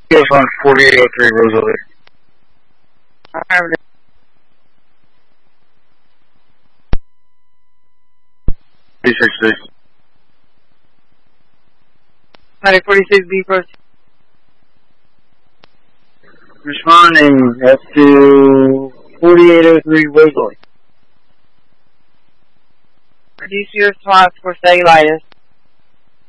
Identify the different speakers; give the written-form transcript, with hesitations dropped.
Speaker 1: Yes, on 4803 Rosalie.
Speaker 2: Alright.
Speaker 1: 366.
Speaker 2: 46B first.
Speaker 1: Responding up to 4803 Rosalie.
Speaker 2: Reduce your response for cellulitis.